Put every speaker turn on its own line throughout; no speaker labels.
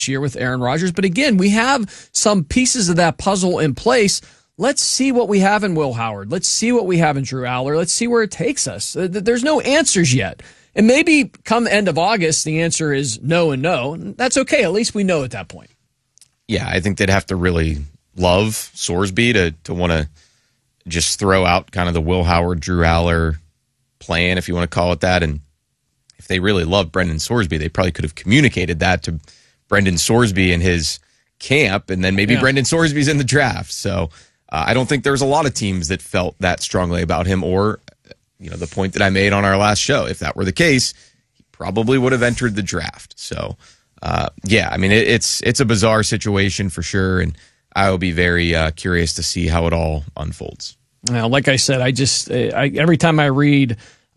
year with Aaron Rodgers. But again, we have some pieces of that puzzle in place. Let's see what we have in Will Howard. Let's see what we have in Drew Aller. Let's see where it takes us. There's no answers yet. And maybe come the end of August, the answer is no and no. That's okay. At least we know at that point.
Yeah, I think they'd have to really love Sorsby to want to just throw out kind of the Will Howard, Drew Aller plan, if you want to call it that. And if they really love Brendan Sorsby, they probably could have communicated that to Brendan Sorsby in his camp, and then maybe Brendan Sorsby's in the draft. So I don't think there's a lot of teams that felt that strongly about him, or the point that I made on our last show. If that were the case, he probably would have entered the draft. So it's a bizarre situation for sure, and I will be very curious to see how it all unfolds.
Now, like I said, every time I read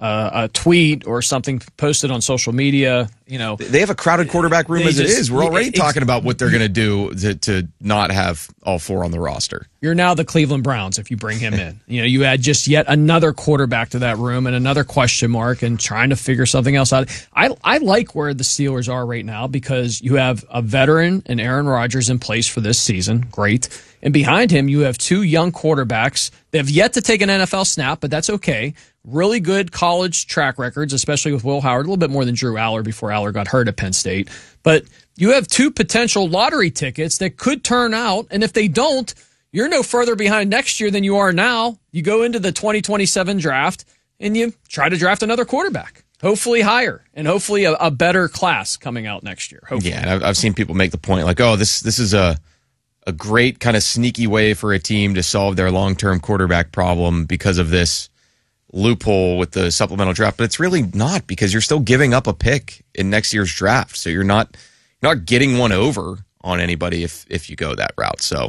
a tweet or something posted on social media,
they have a crowded quarterback room as it is. We're already talking about what they're going to do to not have all four on the roster.
You're now the Cleveland Browns if you bring him in. You add just yet another quarterback to that room and another question mark and trying to figure something else out. I like where the Steelers are right now because you have a veteran and Aaron Rodgers in place for this season. Great. And behind him, you have two young quarterbacks. They have yet to take an NFL snap, but that's okay. Really good college track records, especially with Will Howard, a little bit more than Drew Aller before Aller got hurt at Penn State. But you have two potential lottery tickets that could turn out, and if they don't, you're no further behind next year than you are now. You go into the 2027 draft, and you try to draft another quarterback, hopefully higher, and hopefully a better class coming out next year. Hopefully.
Yeah, and I've seen people make the point like, oh, this is a great kind of sneaky way for a team to solve their long-term quarterback problem because of this loophole with the supplemental draft, but it's really not, because you're still giving up a pick in next year's draft. So you're not getting one over on anybody if you go that route. So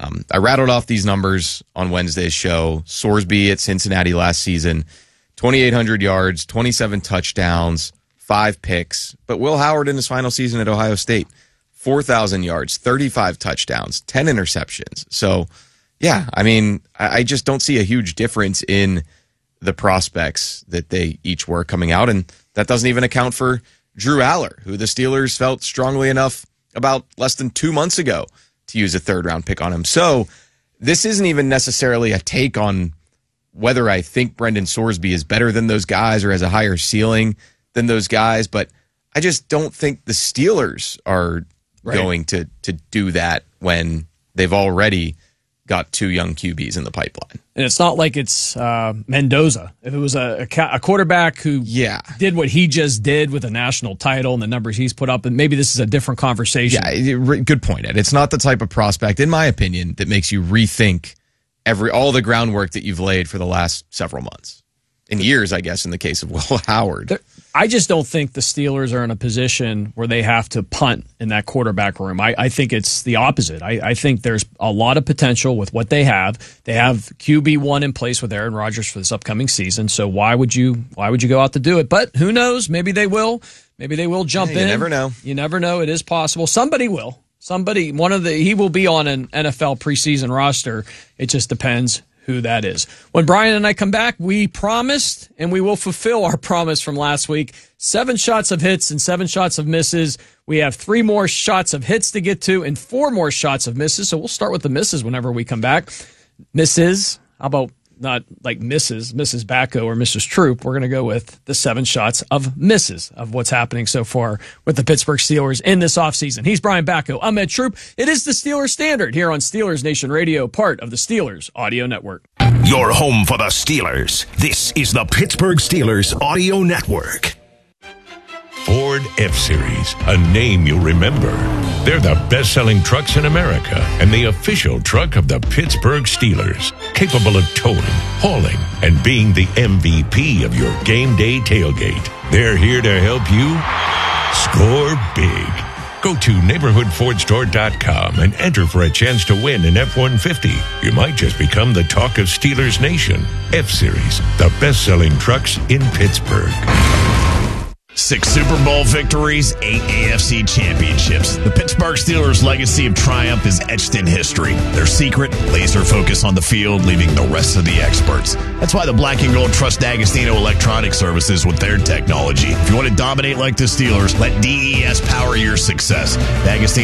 I rattled off these numbers on Wednesday's show. Sorsby at Cincinnati last season, 2,800 yards, 27 touchdowns, 5 picks. But Will Howard in his final season at Ohio State, 4,000 yards, 35 touchdowns, 10 interceptions. So, yeah, I mean, I just don't see a huge difference in the prospects that they each were coming out. And that doesn't even account for Drew Aller, who the Steelers felt strongly enough about less than 2 months ago to use a third-round pick on him. So this isn't even necessarily a take on whether I think Brendan Sorsby is better than those guys or has a higher ceiling than those guys, but I just don't think the Steelers are going to do that when they've already got 2 young QBs in the pipeline.
And it's not like it's Mendoza. If it was a quarterback who did what he just did with a national title and the numbers he's put up, and maybe this is a different conversation.
Yeah, good point, Ed. It's not the type of prospect, in my opinion, that makes you rethink all the groundwork that you've laid for the last several months. In years, I guess, in the case of Will Howard.
I just don't think the Steelers are in a position where they have to punt in that quarterback room. I think it's the opposite. I think there's a lot of potential with what they have. They have QB1 in place with Aaron Rodgers for this upcoming season. So why would you go out to do it? But who knows? Maybe they will. Maybe they will jump in.
You never know.
You never know. It is possible. Somebody will. He will be on an NFL preseason roster. It just depends who that is. When Brian and I come back, we promised, and we will fulfill our promise from last week, 7 shots of hits and 7 shots of misses. We have 3 more shots of hits to get to and 4 more shots of misses. So we'll start with the misses whenever we come back. Misses, how about not like Mrs. Bacco or Mrs. Troop? We're going to go with the 7 shots of misses of what's happening so far with the Pittsburgh Steelers in this offseason. He's Brian Bacco. I'm Ed Troop. It is the Steelers Standard here on Steelers Nation Radio, part of the Steelers Audio Network.
Your home for the Steelers. This is the Pittsburgh Steelers Audio Network. Ford F-Series, a name you'll remember. They're the best-selling trucks in America and the official truck of the Pittsburgh Steelers, capable of towing, hauling, and being the MVP of your game day tailgate. They're here to help you score big. Go to neighborhoodfordstore.com and enter for a chance to win an F-150. You might just become the talk of Steelers Nation. F-Series, the best-selling trucks in Pittsburgh.
6 Super Bowl victories, 8 AFC championships. The Pittsburgh Steelers' legacy of triumph is etched in history. Their secret, laser focus on the field, leaving the rest of the experts. That's why the Black and Gold trust D'Agostino Electronic Services with their technology. If you want to dominate like the Steelers, let DES power your success. D'Agostino